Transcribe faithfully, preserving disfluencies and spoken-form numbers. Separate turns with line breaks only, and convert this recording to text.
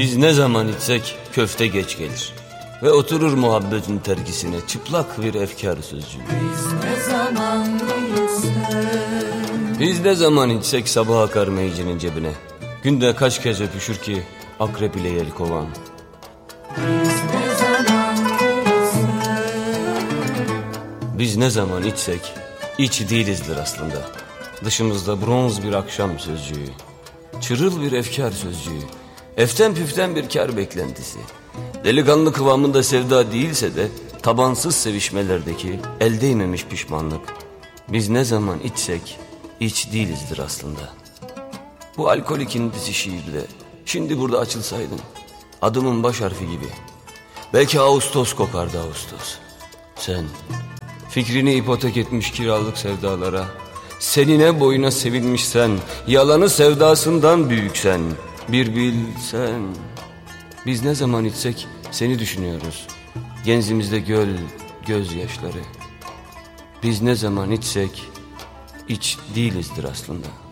Biz ne zaman içsek köfte geç gelir ve oturur muhabbetin terkisine çıplak bir efkar sözcüğü.
Biz ne zaman içsek,
Biz ne zaman içsek sabah akar meyicinin cebine. Günde kaç kez öpüşür ki akrep ile yelkovan.
biz ne zaman içsek,
Biz ne zaman içsek iç değilizdir aslında. Dışımızda bronz bir akşam sözcüğü, çırıl bir efkar sözcüğü, eften püften bir kar beklentisi. Delikanlı kıvamında sevda değilse de tabansız sevişmelerdeki el değmemiş pişmanlık. Biz ne zaman içsek iç değilizdir aslında. Bu alkolik indisi şiirde şimdi burada açılsaydın, adımın baş harfi gibi, belki Ağustos kokardı Ağustos. Sen fikrini ipotek etmiş kiralık sevdalara, senine boyuna sevilmişsen, yalanı sevdasından büyüksen, bir bilsen. Biz ne zaman içsek seni düşünüyoruz, genzimizde göl gözyaşları. Biz ne zaman içsek iç değilizdir aslında.